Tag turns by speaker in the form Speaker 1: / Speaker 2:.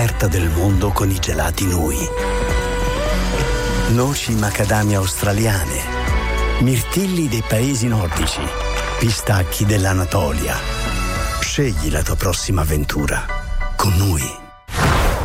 Speaker 1: del mondo con i gelati Nui. Noci macadamia australiane, mirtilli dei paesi nordici, pistacchi dell'Anatolia. Scegli la tua prossima avventura con Nui.